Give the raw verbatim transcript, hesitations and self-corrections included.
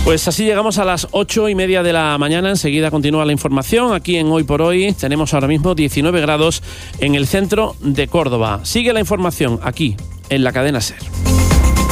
Pues así llegamos a las ocho y media de la mañana. Enseguida continúa la información. Aquí en Hoy por Hoy tenemos ahora mismo diecinueve grados en el centro de Córdoba. Sigue la información aquí, en la cadena SER.